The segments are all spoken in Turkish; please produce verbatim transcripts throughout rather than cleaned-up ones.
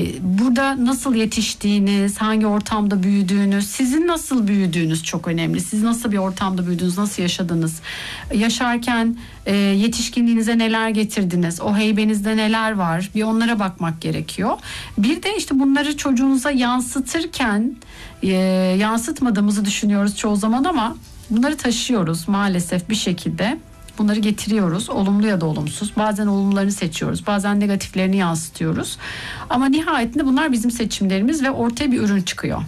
burada nasıl yetiştiğiniz, hangi ortamda büyüdüğünüz, sizin nasıl büyüdüğünüz çok önemli. Siz nasıl bir ortamda büyüdünüz, nasıl yaşadınız? Yaşarken e, yetişkinliğinize neler getirdiniz? O heybenizde neler var? Bir onlara bakmak gerekiyor. Bir de işte bunları çocuğunuza yansıtırken e, yansıtmadığımızı düşünüyoruz çoğu zaman ama bunları taşıyoruz maalesef bir şekilde. Bunları getiriyoruz. Olumlu ya da olumsuz. Bazen olumlularını seçiyoruz. Bazen negatiflerini yansıtıyoruz. Ama nihayetinde bunlar bizim seçimlerimiz ve ortaya bir ürün çıkıyor.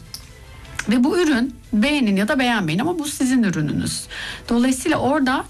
Ve bu ürün beğenin ya da beğenmeyin ama bu sizin ürününüz. Dolayısıyla orada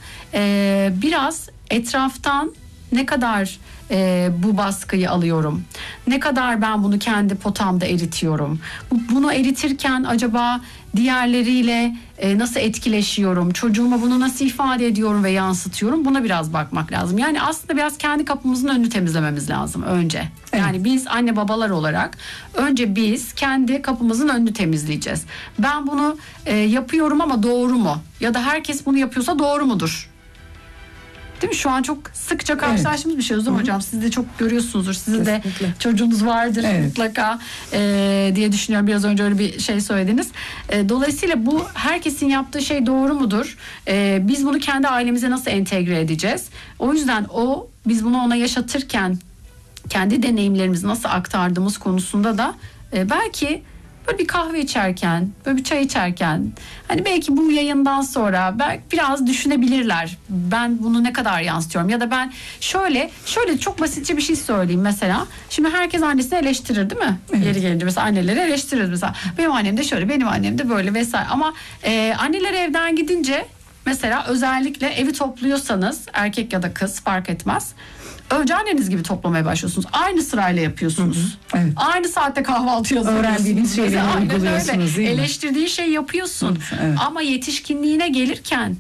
e, biraz etraftan ne kadar e, bu baskıyı alıyorum, ne kadar ben bunu kendi potamda eritiyorum, bu, bunu eritirken acaba diğerleriyle e, nasıl etkileşiyorum, çocuğuma bunu nasıl ifade ediyorum ve yansıtıyorum, buna biraz bakmak lazım. Yani aslında biraz kendi kapımızın önünü temizlememiz lazım önce. Evet. Yani biz anne babalar olarak önce biz kendi kapımızın önünü temizleyeceğiz. Ben bunu e, yapıyorum ama doğru mu? Ya da herkes bunu yapıyorsa doğru mudur? Değil mi? Şu an çok sıkça karşılaştığımız evet. bir şey değil mi hocam? Siz de çok görüyorsunuzdur. Sizin de çocuğunuz vardır evet. mutlaka ee, diye düşünüyorum. Biraz önce öyle bir şey söylediniz. E, dolayısıyla bu herkesin yaptığı şey doğru mudur? E, biz bunu kendi ailemize nasıl entegre edeceğiz? O yüzden o biz bunu ona yaşatırken kendi deneyimlerimizi nasıl aktardığımız konusunda da e, belki böyle bir kahve içerken, böyle bir çay içerken, hani belki bu yayından sonra belki biraz düşünebilirler. Ben bunu ne kadar yansıtıyorum ya da ben şöyle şöyle çok basitçe bir şey söyleyeyim mesela. Şimdi herkes annesini eleştirir değil mi? Evet. Yeri gelince mesela anneleri eleştirir mesela. Benim annem de şöyle, benim annem de böyle vesaire. Ama e, anneler evden gidince mesela özellikle evi topluyorsanız erkek ya da kız fark etmez. Önce anneniz gibi toplamaya başlıyorsunuz. Aynı sırayla yapıyorsunuz. Hı hı, evet. Aynı saatte kahvaltı yazıyorsunuz. Öğrendiğiniz şeyleri uyguluyorsunuz değil mi? Eleştirdiğin şeyi yapıyorsun. Hı, evet. Ama yetişkinliğine gelirken,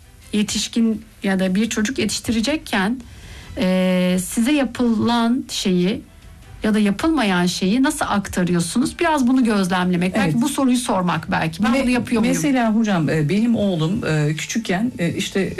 yetişkin ya da bir çocuk yetiştirecekken e, size yapılan şeyi ya da yapılmayan şeyi nasıl aktarıyorsunuz? Biraz bunu gözlemlemek. Evet. Belki bu soruyu sormak belki. Ben Me- bunu yapıyor muyum? Mesela hocam benim oğlum küçükken işte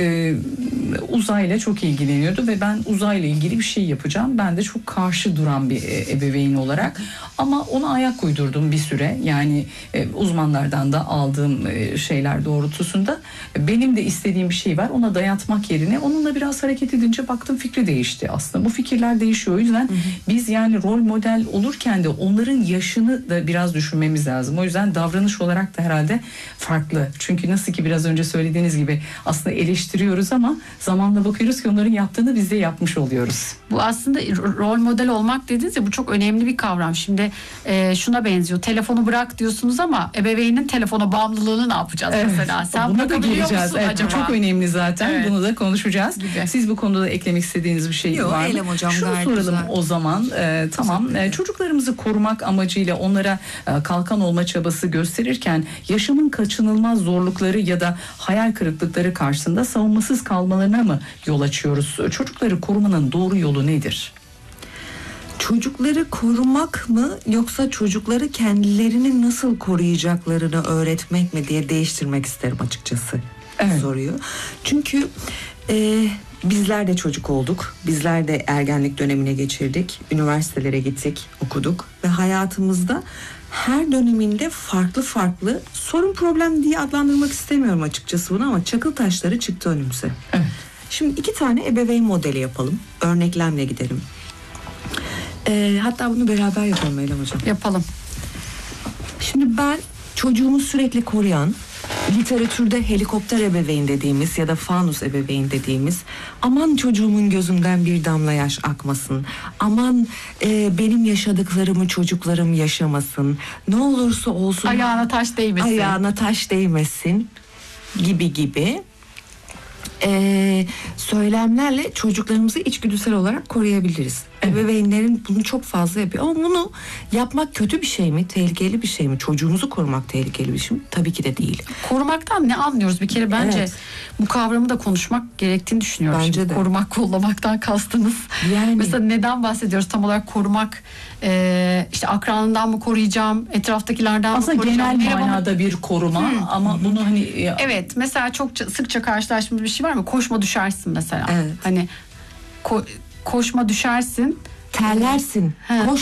uzayla çok ilgileniyordu ve ben uzayla ilgili bir şey yapacağım. Ben de çok karşı duran bir ebeveyn olarak ama ona ayak uydurdum bir süre. Yani uzmanlardan da aldığım şeyler doğrultusunda benim de istediğim bir şey var. Ona dayatmak yerine onunla biraz hareket edince baktım fikri değişti aslında. Bu fikirler değişiyor. O yüzden hı hı. biz yani rol model olurken de onların yaşını da biraz düşünmemiz lazım. O yüzden davranış olarak da herhalde farklı. Çünkü nasıl ki biraz önce söylediğiniz gibi aslında eleştiriyoruz ama zamanla bakıyoruz ki onların yaptığını biz de yapmış oluyoruz. Bu aslında rol model olmak dediğiniz ya, bu çok önemli bir kavram. Şimdi e, şuna benziyor. Telefonu bırak diyorsunuz ama ebeveynin telefona bağımlılığını ne yapacağız evet. mesela? Sen buna da geleceğiz. Evet, acaba? Bu çok önemli zaten. Evet. Bunu da konuşacağız. Gibi. Siz bu konuda da eklemek istediğiniz bir şey Yok, var mı? Hocam, Şunu soralım güzel. o zaman. E, tamam. E, çocuklarımızı korumak amacıyla onlara e, kalkan olma çabası gösterirken yaşamın kaçınılmaz zorlukları ya da hayal kırıklıkları karşısında savunmasız kalmalarına mı yol açıyoruz? Çocukları korumanın doğru yolu nedir? Çocukları korumak mı yoksa çocukları kendilerini nasıl koruyacaklarını öğretmek mi diye değiştirmek isterim açıkçası evet. soruyu. Çünkü e, bizler de çocuk olduk. Bizler de ergenlik dönemine geçirdik. Üniversitelere gittik, okuduk ve hayatımızda her döneminde farklı farklı sorun problem diye adlandırmak istemiyorum açıkçası bunu ama çakıl taşları çıktı önümüze. Evet. Şimdi iki tane ebeveyn modeli yapalım. Örneklemle gidelim. Ee, hatta bunu beraber yapalım Eylem Hocam. Yapalım. Şimdi ben çocuğumu sürekli koruyan, literatürde helikopter ebeveyn dediğimiz ya da fanus ebeveyn dediğimiz, aman çocuğumun gözünden bir damla yaş akmasın, aman e, benim yaşadıklarımı çocuklarım yaşamasın, ne olursa olsun ayağına taş değmesin, ayağına taş değmesin gibi gibi e, söylemlerle çocuklarımızı içgüdüsel olarak koruyabiliriz. Evet. Ebeveynlerin bunu çok fazla yapıyor. Ama bunu yapmak kötü bir şey mi? Tehlikeli bir şey mi? Çocuğumuzu korumak tehlikeli bir şey mi? Tabii ki de değil. Korumaktan ne anlıyoruz? Bir kere bence evet. bu kavramı da konuşmak gerektiğini düşünüyorum. Bence de. Korumak, kollamaktan kastınız. Yani. Mesela neden bahsediyoruz tam olarak korumak? Ee, işte akranından mı koruyacağım? Etraftakilerden Aslında mi koruyacağım? Aslında genel manada bir koruma hmm. ama hmm. bunu hani... Evet. Mesela çok sıkça karşılaştığımız bir şey var mı? Koşma düşersin mesela. Evet. Hani... Ko- koşma düşersin, terlersin. Koş